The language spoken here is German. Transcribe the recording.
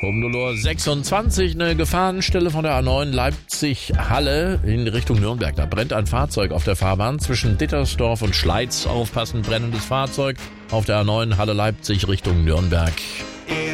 Um 0:26 Uhr eine Gefahrenstelle von der A9 Leipzig-Halle in Richtung Nürnberg. Da brennt ein Fahrzeug auf der Fahrbahn zwischen Dittersdorf und Schleiz. Aufpassen, brennendes Fahrzeug auf der A9 Halle Leipzig Richtung Nürnberg.